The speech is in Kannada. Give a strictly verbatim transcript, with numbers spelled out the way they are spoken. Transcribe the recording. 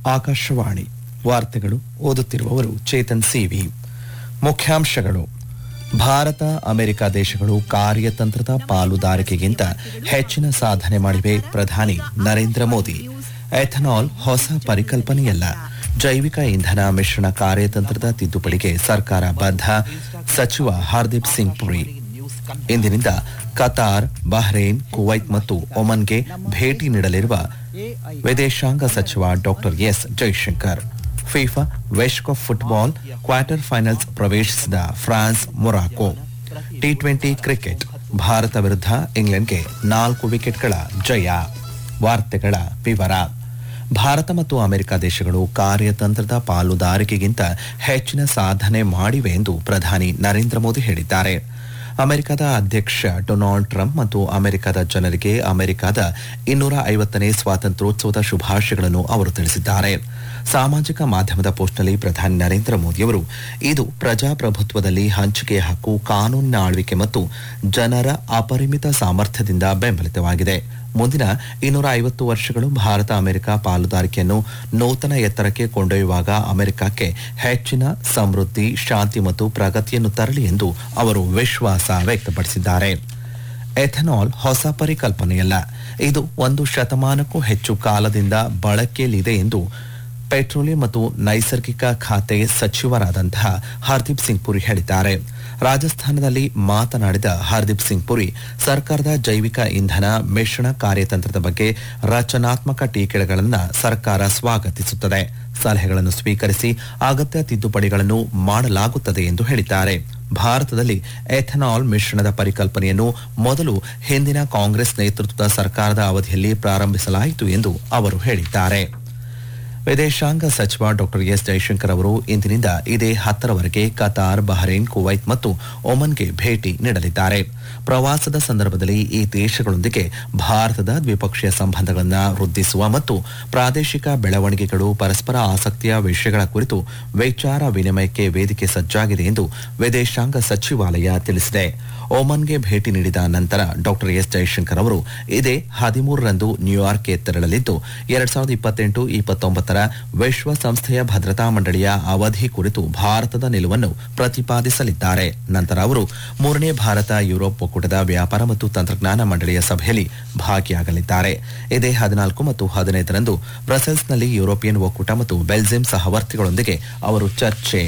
ಆಕಾಶವಾಣಿ ವಾರ್ತೆಗಳು ಓದುತ್ತಿರುವವರು ಚೇತನ್ ಸಿವಿ. ಮುಖ್ಯಾಂಶಗಳು: ಭಾರತ ಅಮೆರಿಕ ದೇಶಗಳು ಕಾರ್ಯತಂತ್ರದ ಪಾಲುದಾರಿಕೆಗಿಂತ ಹೆಚ್ಚಿನ ಸಾಧನೆ ಮಾಡಿವೆ. ಪ್ರಧಾನಿ ನರೇಂದ್ರ ಮೋದಿ. ಎಥನಾಲ್ ಹೊಸ ಪರಿಕಲ್ಪನೆಯಲ್ಲ, ಜೈವಿಕ ಇಂಧನ ಮಿಶ್ರಣ ಕಾರ್ಯತಂತ್ರದ ತಿದ್ದುಪಡಿಗೆ ಸರ್ಕಾರ ಬದ್ಧ. ಸಚಿವ ಹರ್ದೀಪ್ ಸಿಂಗ್ ಪುರಿ. ಇಂದಿನಿಂದ ಕತಾರ್, ಬಹ್ರೇನ್, ಕುವೈತ್ ಮತ್ತು ಒಮನ್ಗೆ ಭೇಟಿ ನೀಡಲಿರುವ ವಿದೇಶಾಂಗ ಸಚಿವ ಡಾಕ್ಟರ್ ಎಸ್ ಜೈಶಂಕರ್. ಫಿಫಾ ವಿಶ್ವಕಪ್ ಫುಟ್ಬಾಲ್ ಕ್ವಾರ್ಟರ್ ಫೈನಲ್ಸ್ ಪ್ರವೇಶಿಸಿದ France, Morocco. T twenty cricket Bharat ವಿರುದ್ಧ ಇಂಗ್ಲೆಂಡ್ಗೆ ನಾಲ್ಕು ವಿಕೆಟ್ಗಳ ಜಯ. ವಾರ್ತೆಗಳ ವಿವರ. ಭಾರತ ಮತ್ತು ಅಮೆರಿಕ ದೇಶಗಳು ಕಾರ್ಯತಂತ್ರದ ಪಾಲುದಾರಿಕೆಗಿಂತ ಹೆಚ್ಚಿನ ಸಾಧನೆ ಮಾಡಿವೆ ಎಂದು ಪ್ರಧಾನಿ ನರೇಂದ್ರ ಮೋದಿ ಹೇಳಿದ್ದಾರೆ. ಅಮೆರಿಕದ ಅಧ್ಯಕ್ಷ ಡೊನಾಲ್ಡ್ ಟ್ರಂಪ್ ಮತ್ತು ಅಮೆರಿಕದ ಜನರಿಗೆ ಅಮೆರಿಕದ ಇನ್ನೂರ ಐವತ್ತನೇ ಸ್ವಾತಂತ್ರ್ಯೋತ್ಸವದ ಶುಭಾಶಯಗಳನ್ನು ಅವರು ತಿಳಿಸಿದ್ದಾರೆ. ಸಾಮಾಜಿಕ ಮಾಧ್ಯಮದ ಪೋಸ್ಟ್ನಲ್ಲಿ ಪ್ರಧಾನಿ ನರೇಂದ್ರ ಮೋದಿಯವರು, ಇದು ಪ್ರಜಾಪ್ರಭುತ್ವದಲ್ಲಿ ಹಂಚಿಕೆಯ ಹಕ್ಕು, ಕಾನೂನಿನ ಆಳ್ವಿಕೆ ಮತ್ತು ಜನರ ಅಪರಿಮಿತ ಸಾಮರ್ಥ್ಯದಿಂದ ಬೆಂಬಲಿತವಾಗಿದೆ. ಮುಂದಿನ ಇನ್ನೂರ ಐವತ್ತು ವರ್ಷಗಳು ಭಾರತ ಅಮೆರಿಕ ಪಾಲುದಾರಿಕೆಯನ್ನು ನೂತನ ಎತ್ತರಕ್ಕೆ ಕೊಂಡೊಯ್ಯುವಾಗ ಅಮೆರಿಕಕ್ಕೆ ಹೆಚ್ಚಿನ ಸಮೃದ್ಧಿ, ಶಾಂತಿ ಮತ್ತು ಪ್ರಗತಿಯನ್ನು ತರಲಿ ಎಂದು ಅವರು ವಿಶ್ವಾಸ ವ್ಯಕ್ತಪಡಿಸಿದ್ದಾರೆ. ಎಥನಾಲ್ ಹೊಸ ಪರಿಕಲ್ಪನೆಯಲ್ಲ, ಇದು ಒಂದು ಶತಮಾನಕ್ಕೂ ಹೆಚ್ಚು ಕಾಲದಿಂದ ಬಳಕೆಯಲ್ಲಿದೆ ಎಂದು ಪೆಟ್ರೋಲಿಯಂ ಮತ್ತು ನೈಸರ್ಗಿಕ ಖಾತೆ ಸಚಿವರಾದಂತಹ ಹರ್ದೀಪ್ ಸಿಂಗ್ ಪುರಿ ಹೇಳಿದ್ದಾರೆ. ರಾಜಸ್ಥಾನದಲ್ಲಿ ಮಾತನಾಡಿದ ಹರ್ದೀಪ್ ಸಿಂಗ್ ಪುರಿ, ಸರ್ಕಾರದ ಜೈವಿಕ ಇಂಧನ ಮಿಶ್ರಣ ಕಾರ್ಯತಂತ್ರದ ಬಗ್ಗೆ ರಚನಾತ್ಮಕ ಟೀಕೆಗಳನ್ನು ಸರ್ಕಾರ ಸ್ವಾಗತಿಸುತ್ತದೆ. ಸಲಹೆಗಳನ್ನು ಸ್ವೀಕರಿಸಿ ಅಗತ್ಯ ತಿದ್ದುಪಡಿಗಳನ್ನು ಮಾಡಲಾಗುತ್ತದೆ ಎಂದು ಹೇಳಿದ್ದಾರೆ. ಭಾರತದಲ್ಲಿ ಎಥನಾಲ್ ಮಿಶ್ರಣದ ಪರಿಕಲ್ಪನೆಯನ್ನು ಮೊದಲು ಹಿಂದಿನ ಕಾಂಗ್ರೆಸ್ ನೇತೃತ್ವದ ಸರ್ಕಾರದ ಅವಧಿಯಲ್ಲಿ ಪ್ರಾರಂಭಿಸಲಾಯಿತು ಎಂದು ಅವರು ಹೇಳಿದ್ದಾರೆ. ವಿದೇಶಾಂಗ ಸಚಿವ ಡಾಕ್ಟರ್ ಎಸ್ ಜೈಶಂಕರ್ ಅವರು ಇಂದಿನಿಂದ ಇದೇ ಹತ್ತರವರೆಗೆ ಕತಾರ್, ಬಹ್ರೇನ್, ಕುವೈತ್ ಮತ್ತು ಒಮನ್ಗೆ ಭೇಟಿ ನೀಡಲಿದ್ದಾರೆ. ಪ್ರವಾಸದ ಸಂದರ್ಭದಲ್ಲಿ ಈ ದೇಶಗಳೊಂದಿಗೆ ಭಾರತದ ದ್ವಿಪಕ್ಷೀಯ ಸಂಬಂಧಗಳನ್ನು ವೃದ್ಧಿಸುವ ಮತ್ತು ಪ್ರಾದೇಶಿಕ ಬೆಳವಣಿಗೆಗಳು, ಪರಸ್ಪರ ಆಸಕ್ತಿಯ ವಿಷಯಗಳ ಕುರಿತು ವಿಚಾರ ವಿನಿಮಯಕ್ಕೆ ವೇದಿಕೆ ಸಜ್ಜಾಗಿದೆ ಎಂದು ವಿದೇಶಾಂಗ ಸಚಿವಾಲಯ ತಿಳಿಸಿದೆ. ಒಮನ್ಗೆ ಭೇಟಿ ನೀಡಿದ ನಂತರ ಡಾಕ್ಟರ್ ಎಸ್ ಜೈಶಂಕರ್ ಅವರು ಇದೇ ಹದಿಮೂರರಂದು ನ್ಯೂಯಾರ್ಕ್ಗೆ ತೆರಳಲಿದ್ದು, ಎರಡ್ ಸಾವಿರದ ಇಪ್ಪತ್ತೆಂಟು ಇಪ್ಪತ್ತೊಂಬತ್ತರ ವಿಶ್ವಸಂಸ್ಥೆಯ ಭದ್ರತಾ ಮಂಡಳಿಯ ಅವಧಿ ಕುರಿತು ಭಾರತದ ನಿಲುವನ್ನು ಪ್ರತಿಪಾದಿಸಲಿದ್ದಾರೆ. ನಂತರ ಅವರು ಮೂರನೇ ಭಾರತ ಯುರೋಪ್ ಒಕ್ಕೂಟದ ವ್ಯಾಪಾರ ಮತ್ತು ತಂತ್ರಜ್ಞಾನ ಮಂಡಳಿಯ ಸಭೆಯಲ್ಲಿ ಭಾಗಿಯಾಗಲಿದ್ದಾರೆ. ಇದೇ ಹದಿನಾಲ್ಕು ಮತ್ತು ಹದಿನೈದರಂದು ಬ್ರಸೆಲ್ಸ್ನಲ್ಲಿ ಯುರೋಪಿಯನ್ ಒಕ್ಕೂಟ ಮತ್ತು ಬೆಲ್ಜಿಯಂ ಸಹವರ್ತಿಗಳೊಂದಿಗೆ ಅವರು ಚರ್ಚೆ